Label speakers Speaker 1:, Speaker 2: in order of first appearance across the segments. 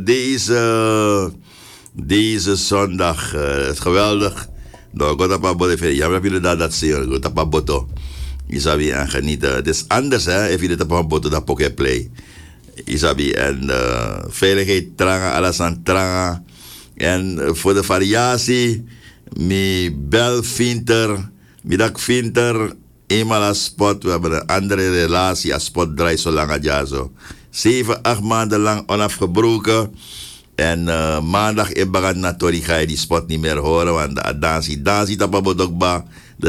Speaker 1: Deze zondag, geweldig. Nou, ik heb een ja, maar jullie dat zien, ik heb een boto. Isabi en genieten. Het is anders, hè, if je dit op een boto dat pocket play. Isabi en veiligheid tranga, alles aan tranga. En voor de variatie, mi bel vinter, middag vinter, eenmaal als spot. We hebben een andere relatie als spot draait zo lang als ja zo. 7, 8 maanden lang onafgebroken. En maandag in Bagan Natori ga je die spot niet meer horen, want de dansie tapabodokba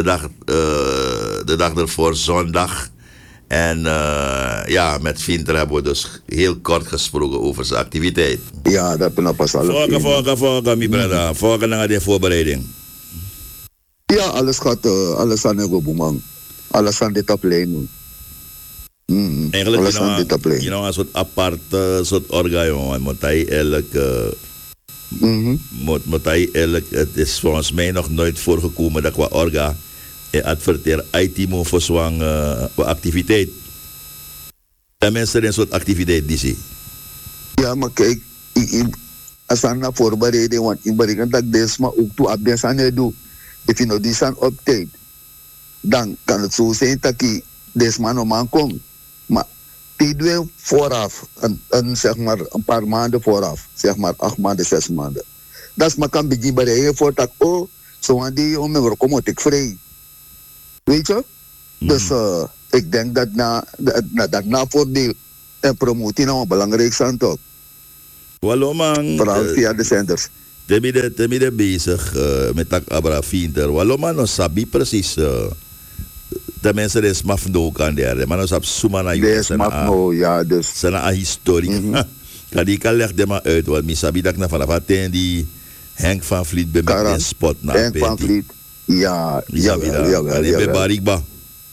Speaker 1: de dag ervoor zondag. En ja, met Vinter hebben we dus heel kort gesproken over zijn activiteit.
Speaker 2: Ja, dat ben ik pas al.
Speaker 1: Volgen, mijn brada. Volgen naar de voorbereiding.
Speaker 2: Ja, alles aan de boeman. Alles aan dit oplijn.
Speaker 1: Eigenlijk, je know, een soort apart soort orgaan, moet hij eigenlijk... moet hij eigenlijk, het is volgens mij nog nooit voorgekomen dat qua orga adverteer IT voor zo'n activiteit. Tenminste, een soort activiteit die zie.
Speaker 2: Ja, maar kijk, als aan de voorbereiding, want ik berekent dat deze maar ook toe op deze aan je doet. If je nou die zijn op tijd, dan kan het zo zijn dat deze man om aankomt. Maar die doen vooraf, zeg maar een paar maanden vooraf, zeg maar 8 maanden, 6 maanden. Dat is maar kan beginnen bij je voor dat, oh, zo aan die om me kom ik vrij. Weet je? Dus ik denk dat na voordeel en promotie nou belangrijk zijn toch.
Speaker 1: Hallo man.
Speaker 2: Vooral via de centers.
Speaker 1: Temide bezig met dat Abra Vinter. Hallo man, no sabi precies. De mensen is mafno kan daar, maar ons op Sumana
Speaker 2: is mafno, ja, dus.
Speaker 1: Zijn een historie. Die kan leg de maar uit, want misabi dat na vanaf die Henk van Vliet bij mijn spot na.
Speaker 2: Henk van Vliet, ja, jawel.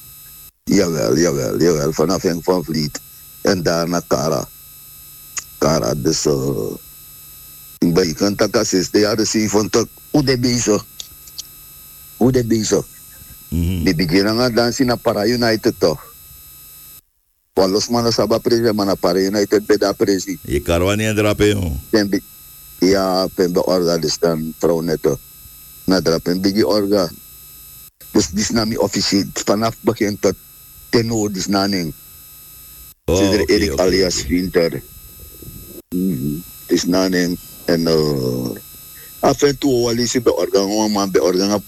Speaker 2: Jawel, vanaf Henk van Vliet en daarna Kara, dus bij je kan tak assist, de jaren 70, hoe de bezig. Die beginnen aan dansen naar Para United toch. Walos mana saba presi mana Para United beda presi.
Speaker 1: Je karwani en drapen.
Speaker 2: Ja, pembe orga dus dan vrouw neto. Na drapen bigi orga. Dus dis nami officieel vanaf begin tot tenor dis naning. Sidere Erik alias Vinter. Dis naning en af en toe walisi be orga man be orga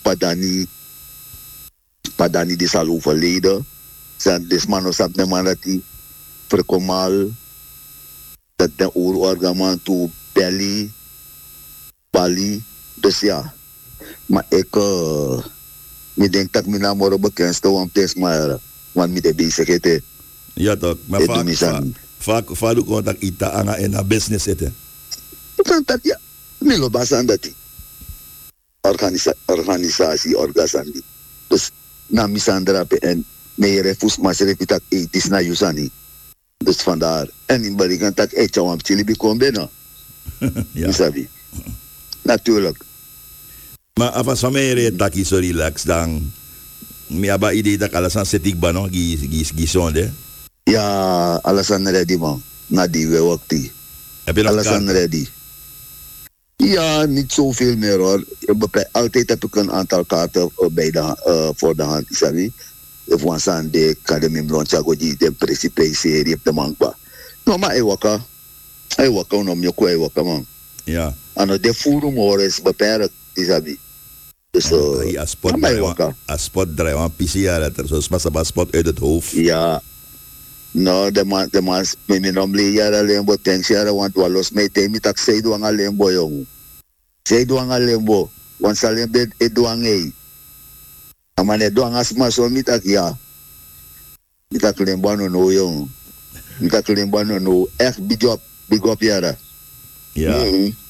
Speaker 2: Padani di al overleden. Zijn desmanos op de man dat die verkomal. Dat de oororgaman toe belly, bali. Dus ja. Maar ik denk dat mijn naam wordt bekend staan om te smeren. Want met de bezigheid.
Speaker 1: Ja toch. Maar vaak doe ik dat ita anga in een business zitten.
Speaker 2: Dat ja. Milo basan dat die. Organisatie, orgasatie. Dus na misandra en meer fus maar repitat het is na Yusani. Dus vandaar. En in Balikan dat het jou aan Chili bekomen binnen.
Speaker 1: Ja.
Speaker 2: Sabi. Natuurlijk.
Speaker 1: Maar als van mij dat is zo relax dan. Ik heb een idee dat alles aan zet ik ben nog gezonde.
Speaker 2: Ja, alles aan ready man. Na die we ook die.
Speaker 1: Heb je nog
Speaker 2: alles aan ready? Ja, niet zoveel meer hoor. Altijd heb ik een aantal kaarten voor de hand, isabi. Voor een de academie Blonchago die de principe serie op de mankba. No, maar hij waka om je koe waka man.
Speaker 1: Ja.
Speaker 2: En de forum hoor is beperkt, isabi. Dus
Speaker 1: als spot draaien, want PCR dat zoals maar spot uit het hoofd.
Speaker 2: Ja. No, de man met mijn jaren alleen bo tensiëren, want we los mee tegen met dat zij doen alleen bo jong. Zij doen alleen bo, want ze alleen bij het doen ei. En maar het doen als maar zo met dat ja. Met dat alleen bo no jong. Met dat alleen bo no echt big up jaren.
Speaker 1: Ja.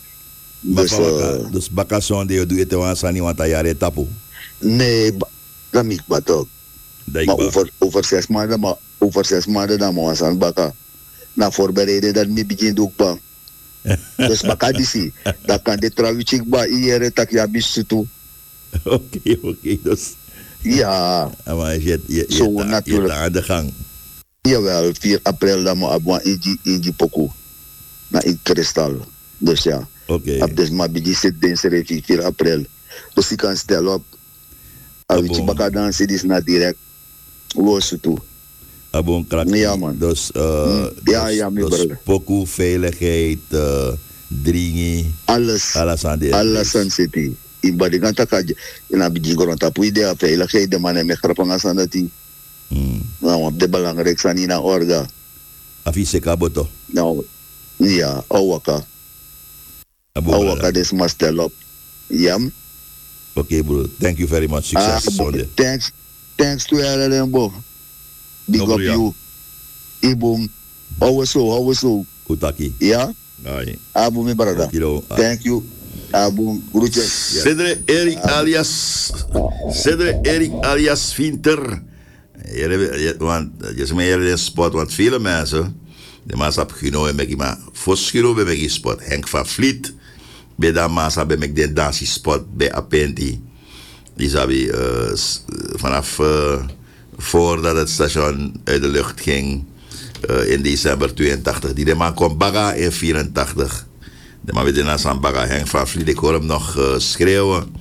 Speaker 1: Dus bakason die je doet het wel aan want jaren tapu.
Speaker 2: Nee, dat niet maar toch. Maar over 6 maanden dan moet je aan baka. Na voorbereiden dat me begin ook bang. Dus baka disi. Dat kan de trouwtje ba hier tak ja bisu toe.
Speaker 1: Oké, dus.
Speaker 2: Ja.
Speaker 1: Maar je aan de gang.
Speaker 2: Jawel, 4 april dan moet je in die pokoe. Na in kristal. Dus ja.
Speaker 1: Oké.
Speaker 2: Dus maar bij die zit dinsdag 4 april. Dus je kan stellen op. Als je baka dansen, is naar direct. Woos toe.
Speaker 1: Abon krak.
Speaker 2: Ja, man.
Speaker 1: Dus,
Speaker 2: ja, mijn brother.
Speaker 1: poku, veiligheid, dringi.
Speaker 2: Alles aan city. In badigan takaje. In abidji goron tapu idea veiligheid. De mannen met grappen aan dat die. Nou, op de belangrijkste aan in orga.
Speaker 1: Afise kaboto.
Speaker 2: Nou, ja, awaka. Awaka des maar stel op. Ja.
Speaker 1: Oké, bro. Thank you very much. Succes Sunday.
Speaker 2: Thanks to LLMbo. Big up you. Ibum. How so?
Speaker 1: Kutaki.
Speaker 2: Ja?
Speaker 1: Ai.
Speaker 2: Abu, mijn brother. Thank you. Abu, groetjes.
Speaker 1: Cedre Erik alias Vinter. Want je is meer in spot, want vele mensen, de mensen hebben genomen met maar voor schilo bij mijn spot. Henk van Vliet, bij dat mensen bij mijn de dansiespot bij Apenti. Die zou vanaf voordat het station uit de lucht ging in december 82. Die de man kwam baga in 84. De man weet je naast aan baga Henk van Vliet. Ik hoor hem nog schreeuwen.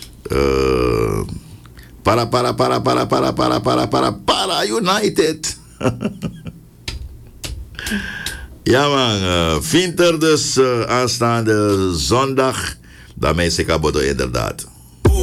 Speaker 1: Para United. Ja man, Vinter dus aanstaande zondag. Daarmee is ik inderdaad.